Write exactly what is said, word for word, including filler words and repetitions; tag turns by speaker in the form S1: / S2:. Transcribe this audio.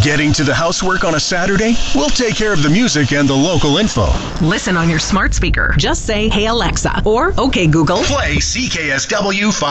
S1: Getting to the housework on a Saturday? We'll take care of the music and the local info.
S2: Listen on your smart speaker. Just say, "Hey Alexa," or "Okay Google."
S1: Play C K S W five.